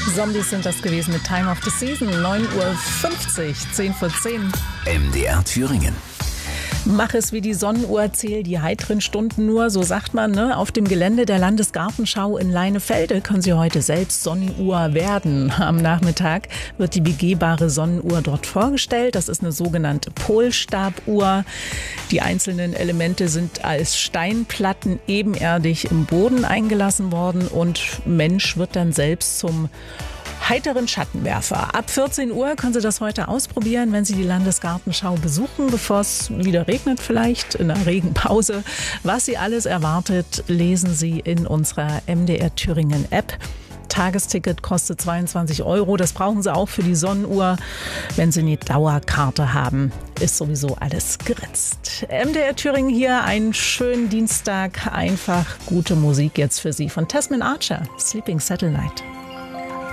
Zombies sind das gewesen mit Time of the Season. 9:50 Uhr, 10 vor 10. MDR Thüringen. Mach es wie die Sonnenuhr, zähl die heiteren Stunden nur, so sagt man, ne? Auf dem Gelände der Landesgartenschau in Leinefelde können Sie heute selbst Sonnenuhr werden. Am Nachmittag wird die begehbare Sonnenuhr dort vorgestellt. Das ist eine sogenannte Polstabuhr. Die einzelnen Elemente sind als Steinplatten ebenerdig im Boden eingelassen worden und Mensch wird dann selbst zum heiteren Schattenwerfer. Ab 14 Uhr können Sie das heute ausprobieren, wenn Sie die Landesgartenschau besuchen, bevor es wieder regnet vielleicht, in der Regenpause. Was Sie alles erwartet, lesen Sie in unserer MDR Thüringen App. Tagesticket kostet 22 €. Das brauchen Sie auch für die Sonnenuhr. Wenn Sie eine Dauerkarte haben, ist sowieso alles geritzt. MDR Thüringen hier, einen schönen Dienstag. Einfach gute Musik jetzt für Sie von Tasman Archer, Sleeping Satellite.